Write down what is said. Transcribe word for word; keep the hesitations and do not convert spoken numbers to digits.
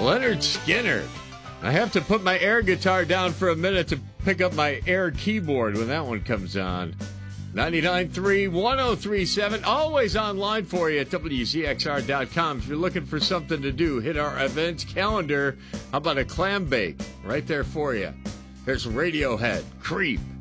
Leonard Skinner. I have to put my air guitar down for a minute to pick up my air keyboard when that one comes on. ninety-nine point three, one oh three point seven, always online for you at W Z X R dot com. If you're looking for something to do, hit our events calendar. How about a clam bake? Right there for you. There's Radiohead, Creep.